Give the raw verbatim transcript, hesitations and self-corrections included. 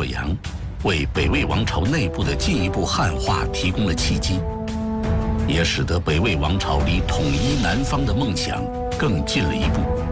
洛阳，为北魏王朝内部的进一步汉化提供了契机，也使得北魏王朝离统一南方的梦想更近了一步。